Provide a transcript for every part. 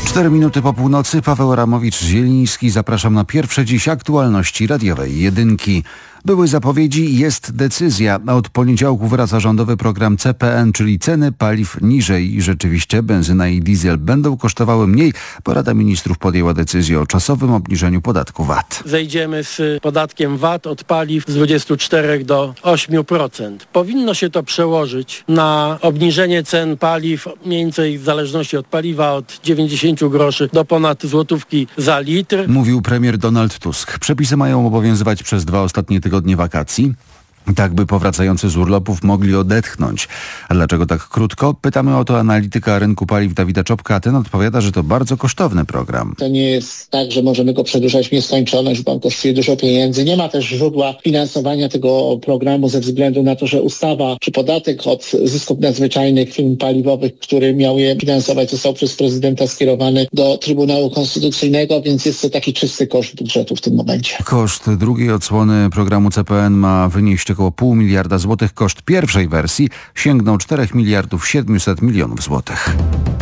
4 minuty po północy, Paweł Ramowicz-Zieliński. Zapraszam na pierwsze dziś aktualności radiowej Jedynki. Były zapowiedzi, jest decyzja. Od poniedziałku wraca rządowy program CPN, czyli ceny paliw niżej. I rzeczywiście benzyna i diesel będą kosztowały mniej, bo Rada Ministrów podjęła decyzję o czasowym obniżeniu podatku VAT. Zejdziemy z podatkiem VAT od paliw z 24 do 8%. Powinno się to przełożyć na obniżenie cen paliw mniej więcej w zależności od paliwa od 90 groszy do ponad złotówki za litr. Mówił premier Donald Tusk. Przepisy mają obowiązywać przez 2 ostatnie tygodnie wakacji. Tak by powracający z urlopów mogli odetchnąć. A dlaczego tak krótko? Pytamy o to analityka rynku paliw Dawida Czopka, a ten odpowiada, że to bardzo kosztowny program. To nie jest tak, że możemy go przedłużać w nieskończoność, bo on kosztuje dużo pieniędzy. Nie ma też źródła finansowania tego programu ze względu na to, że ustawa czy podatek od zysków nadzwyczajnych firm paliwowych, który miał je finansować, został przez prezydenta skierowany do Trybunału Konstytucyjnego, więc jest to taki czysty koszt budżetu w tym momencie. Koszt drugiej odsłony programu CPN ma wynieść około 0,5 miliarda złotych. Koszt pierwszej wersji sięgnął 4 miliardów 700 milionów złotych.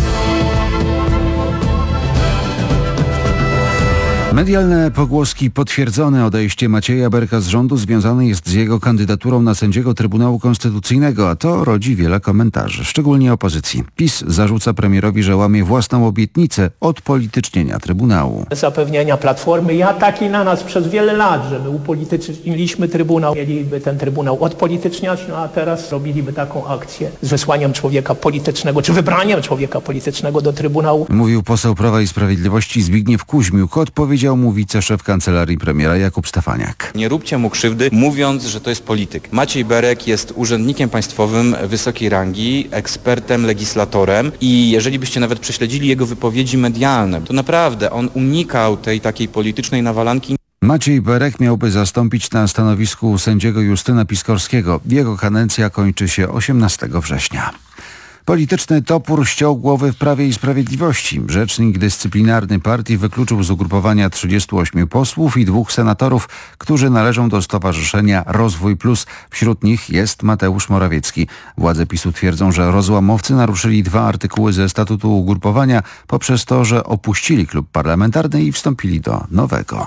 Medialne pogłoski potwierdzone. Odejście Macieja Berka z rządu związane jest z jego kandydaturą na sędziego Trybunału Konstytucyjnego, a to rodzi wiele komentarzy, szczególnie opozycji. PiS zarzuca premierowi, że łamie własną obietnicę odpolitycznienia Trybunału. Zapewnienia Platformy i ataki na nas przez wiele lat, że my upolityczniliśmy Trybunał, mieliby ten Trybunał odpolityczniać, no a teraz robiliby taką akcję z wysłaniem człowieka politycznego, czy wybraniem człowieka politycznego do Trybunału. Mówił poseł Prawa i Sprawiedliwości Zbigniew Kuźmiuk. Odpowiedział mu wiceszef kancelarii premiera Jakub Stefaniak. Nie róbcie mu krzywdy, mówiąc, że to jest polityk. Maciej Berek jest urzędnikiem państwowym wysokiej rangi, ekspertem, legislatorem i jeżeli byście nawet prześledzili jego wypowiedzi medialne, to naprawdę on unikał tej takiej politycznej nawalanki. Maciej Berek miałby zastąpić na stanowisku sędziego Justyna Piskorskiego. Jego kadencja kończy się 18 września. Polityczny topór ściął głowy w Prawie i Sprawiedliwości. Rzecznik dyscyplinarny partii wykluczył z ugrupowania 38 posłów i 2 senatorów, którzy należą do Stowarzyszenia Rozwój Plus. Wśród nich jest Mateusz Morawiecki. Władze PiS-u twierdzą, że rozłamowcy naruszyli 2 artykuły ze statutu ugrupowania poprzez to, że opuścili klub parlamentarny i wstąpili do nowego.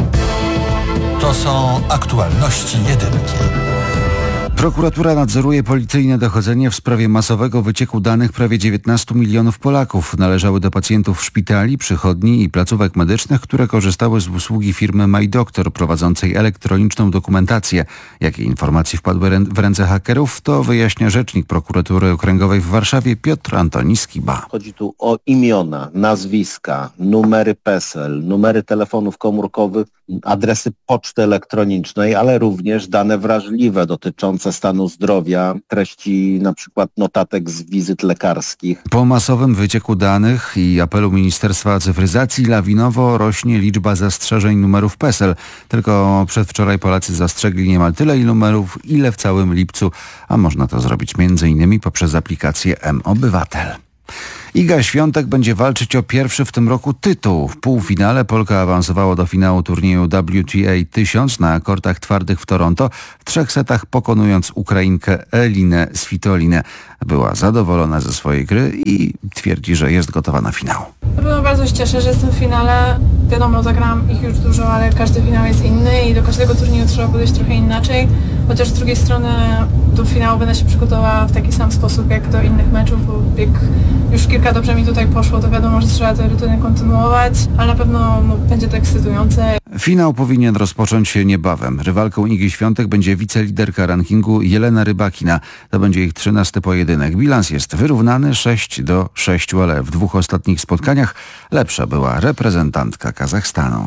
To są aktualności Jedynki. Prokuratura nadzoruje policyjne dochodzenie w sprawie masowego wycieku danych prawie 19 milionów Polaków. Należały do pacjentów szpitali, przychodni i placówek medycznych, które korzystały z usługi firmy MyDoctor prowadzącej elektroniczną dokumentację. Jakie informacje wpadły w ręce hakerów, to wyjaśnia rzecznik prokuratury okręgowej w Warszawie Piotr Antoni Skiba. Chodzi tu o imiona, nazwiska, numery PESEL, numery telefonów komórkowych, adresy poczty elektronicznej, ale również dane wrażliwe dotyczące stanu zdrowia, treści na przykład notatek z wizyt lekarskich. Po masowym wycieku danych i apelu Ministerstwa Cyfryzacji lawinowo rośnie liczba zastrzeżeń numerów PESEL. Tylko przedwczoraj Polacy zastrzegli niemal tyle numerów, ile w całym lipcu, a można to zrobić m.in. poprzez aplikację mObywatel. Iga Świątek będzie walczyć o pierwszy w tym roku tytuł. W półfinale Polka awansowała do finału turnieju WTA 1000 na kortach twardych w Toronto, w 3 setach pokonując Ukrainkę Elinę Svitolinę. Była zadowolona ze swojej gry i twierdzi, że jest gotowa na finał. Na pewno bardzo się cieszę, że jestem w finale. Wiadomo, zagrałam ich już dużo, ale każdy finał jest inny i do każdego turnieju trzeba podejść trochę inaczej. Chociaż z drugiej strony do finału będę się przygotowała w taki sam sposób jak do innych meczów, bo jak już kilka dobrze mi tutaj poszło, to wiadomo, że trzeba tę rutynę kontynuować, ale na pewno będzie to ekscytujące. Finał powinien rozpocząć się niebawem. Rywalką Igi Świątek będzie wiceliderka rankingu Jelena Rybakina. To będzie ich 13. pojedynek. Bilans jest wyrównany 6-6, ale w 2 ostatnich spotkaniach lepsza była reprezentantka Kazachstanu.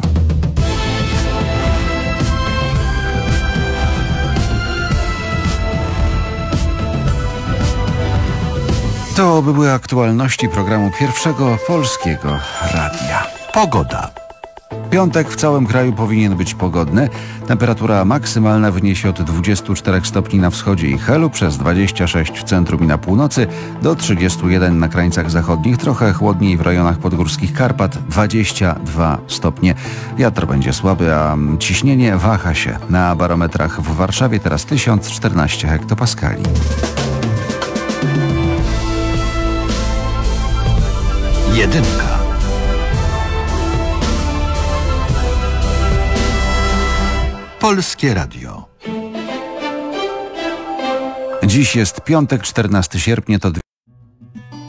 To były aktualności programu Pierwszego Polskiego Radia. Pogoda. Piątek w całym kraju powinien być pogodny. Temperatura maksymalna wyniesie od 24 stopni na wschodzie i Helu, przez 26 w centrum i na północy, do 31 na krańcach zachodnich, trochę chłodniej w rejonach podgórskich Karpat, 22 stopnie. Wiatr będzie słaby, a ciśnienie waha się. Na barometrach w Warszawie teraz 1014 hektopaskali. Jedynka. Polskie Radio. Dziś jest piątek, 14 sierpnia, to